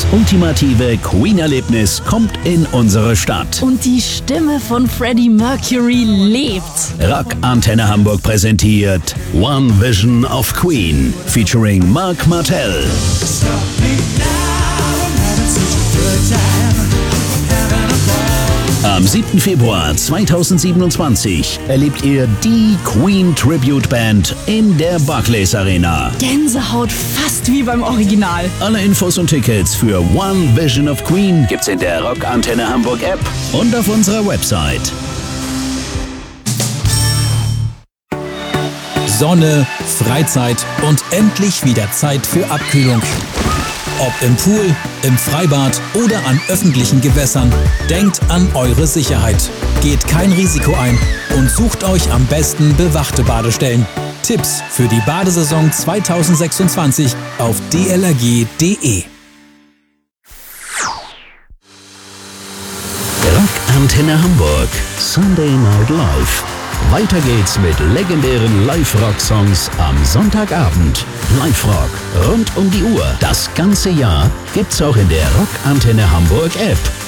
ultimative Queen-Erlebnis kommt in unsere Stadt. Und die Stimme von Freddie Mercury lebt. Rock Antenne Hamburg präsentiert One Vision of Queen featuring Mark Martell. Am 7. Februar 2027 erlebt ihr die Queen Tribute Band in der Barclays Arena. Gänsehaut fast wie beim Original. Alle Infos und Tickets für One Vision of Queen gibt's in der Rock Antenne Hamburg App und auf unserer Website. Sonne, Freizeit und endlich wieder Zeit für Abkühlung. Ob im Pool, im Freibad oder an öffentlichen Gewässern, denkt an eure Sicherheit. Geht kein Risiko ein und sucht euch am besten bewachte Badestellen. Tipps für die Badesaison 2026 auf dlrg.de. Rock Antenne Hamburg, Sunday Night Live. Weiter geht's mit legendären Live-Rock-Songs am Sonntagabend. Live-Rock rund um die Uhr. Das ganze Jahr gibt's auch in der Rock Antenne Hamburg App.